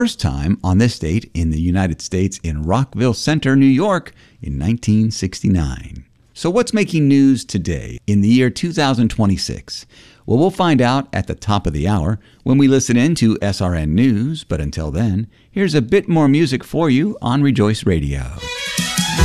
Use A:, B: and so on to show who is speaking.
A: first time on this date in the United States in Rockville Center, New York in 1969. So what's making news today in the year 2026? Well, we'll find out at the top of the hour when we listen in to SRN News. But until then, here's a bit more music for you on Rejoice Radio.